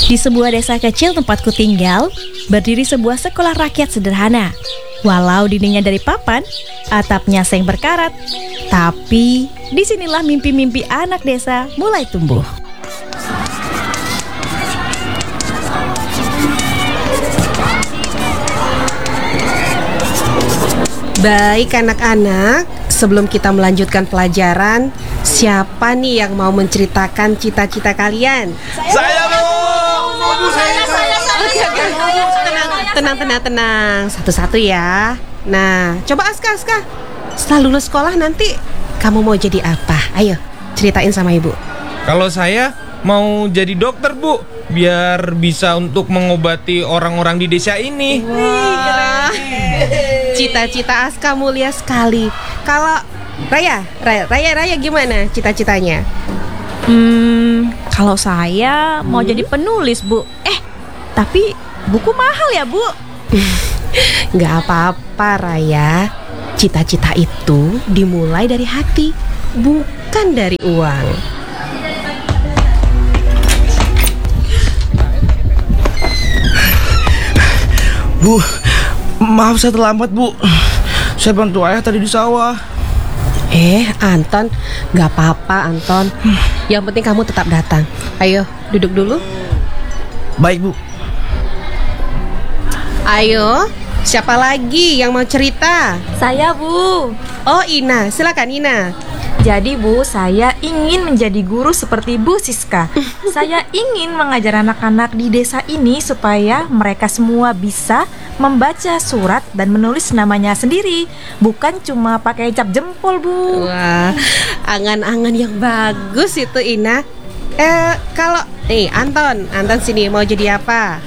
Di sebuah desa kecil tempatku tinggal, berdiri sebuah sekolah rakyat sederhana. Walau dindingnya dari papan, atapnya seng berkarat, tapi disinilah mimpi-mimpi anak desa mulai tumbuh. Baik anak-anak, sebelum kita melanjutkan pelajaran, siapa nih yang mau menceritakan cita-cita kalian? Saya Bu. Tenang, satu-satu ya. Nah, coba Aska, setelah lulus sekolah nanti kamu mau jadi apa? Ayo, ceritain sama ibu. Kalau saya mau jadi dokter Bu, biar bisa untuk mengobati orang-orang di desa ini. Wah, cita-cita Aska mulia sekali. Kalau Raya gimana cita-citanya? Kalau saya mau jadi penulis, Bu. Tapi buku mahal ya, Bu? Gak apa-apa, Raya. Cita-cita itu dimulai dari hati, bukan dari uang. Bu, maaf saya terlambat Bu. Saya bantu ayah tadi di sawah. Anton, gak apa-apa Anton. Yang penting kamu tetap datang. Ayo, duduk dulu. Baik Bu. Ayo, siapa lagi yang mau cerita? Saya, Bu. Oh, Ina, silakan Ina. Jadi, Bu, saya ingin menjadi guru seperti Bu Siska. Saya ingin mengajar anak-anak di desa ini supaya mereka semua bisa membaca surat dan menulis namanya sendiri, bukan cuma pakai cap jempol, Bu. Wah, angan-angan yang bagus itu Ina. Kalau Anton sini mau jadi apa?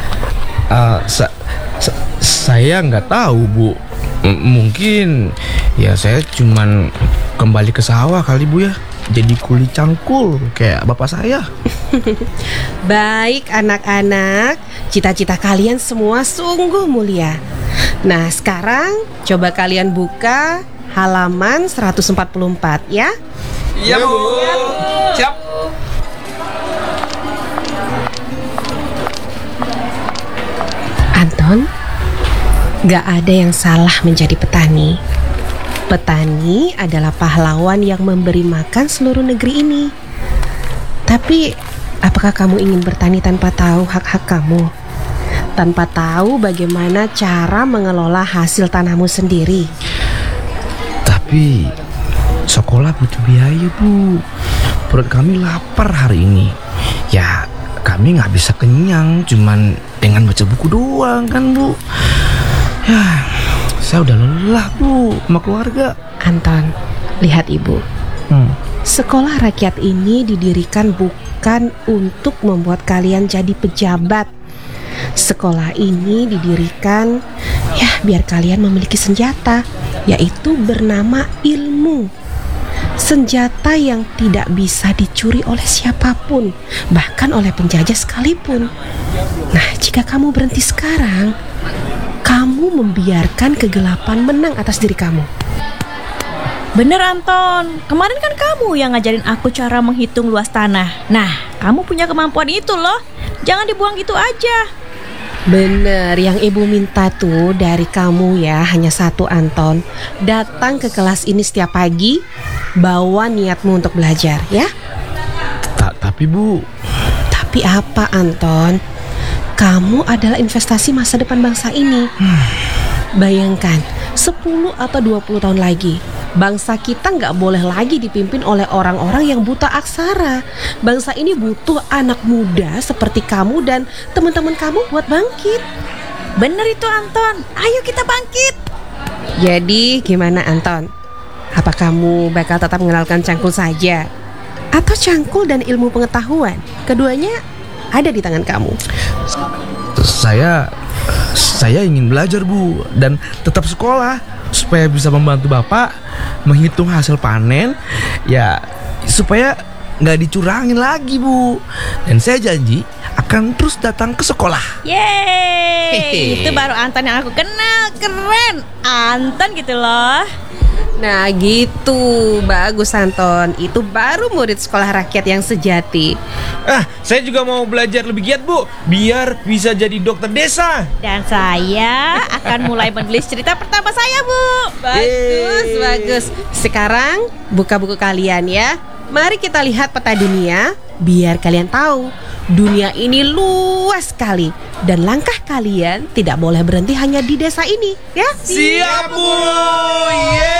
Saya nggak tahu Bu. Mungkin ya saya cuman kembali ke sawah kali Bu ya. Jadi kuli cangkul kayak bapak saya. Baik anak-anak, cita-cita kalian semua sungguh mulia. Nah sekarang coba kalian buka halaman 144 ya. Iya Bu. Siap. Anton, gak ada yang salah menjadi petani. Petani adalah pahlawan yang memberi makan seluruh negeri ini. Tapi, apakah kamu ingin bertani tanpa tahu hak-hak kamu? Tanpa tahu bagaimana cara mengelola hasil tanahmu sendiri? Tapi sekolah butuh biaya Bu. Perut kami lapar hari ini. Ya kami nggak bisa kenyang cuman dengan baca buku doang kan Bu. Ya saya udah lelah Bu sama keluarga. Anton, lihat ibu. Sekolah rakyat ini didirikan bukan untuk membuat kalian jadi pejabat. Sekolah ini didirikan ya biar kalian memiliki senjata, yaitu bernama ilmu. Senjata yang tidak bisa dicuri oleh siapapun, bahkan oleh penjajah sekalipun. Nah, jika kamu berhenti sekarang, kamu membiarkan kegelapan menang atas diri kamu. Bener Anton, kemarin kan kamu yang ngajarin aku cara menghitung luas tanah. Nah, kamu punya kemampuan itu loh. Jangan dibuang gitu aja. Bener, yang ibu minta tuh dari kamu ya hanya satu Anton. Datang ke kelas ini setiap pagi, bawa niatmu untuk belajar ya. Tapi Bu. Tapi apa Anton? Kamu adalah investasi masa depan bangsa ini. Bayangkan 10 atau 20 tahun lagi, bangsa kita nggak boleh lagi dipimpin oleh orang-orang yang buta aksara. Bangsa ini butuh anak muda seperti kamu dan teman-teman kamu buat bangkit. Bener itu Anton, ayo kita bangkit. Jadi gimana Anton? Apa kamu bakal tetap mengenalkan cangkul saja? Atau cangkul dan ilmu pengetahuan? Keduanya ada di tangan kamu. Saya ingin belajar Bu dan tetap sekolah supaya bisa membantu Bapak menghitung hasil panen, ya supaya nggak dicurangin lagi Bu. Dan saya janji akan terus datang ke sekolah. Yeay, itu baru Anton yang aku kenal. Keren, Anton gitu loh. Nah gitu, bagus Anton. Itu baru murid sekolah rakyat yang sejati. Saya juga mau belajar lebih giat, Bu, biar bisa jadi dokter desa. Dan saya akan mulai menulis cerita pertama saya, Bu. Bagus. Sekarang buka buku kalian ya. Mari kita lihat peta dunia, biar kalian tahu dunia ini luas sekali dan langkah kalian tidak boleh berhenti hanya di desa ini, ya? Siap, Bu. Yeay.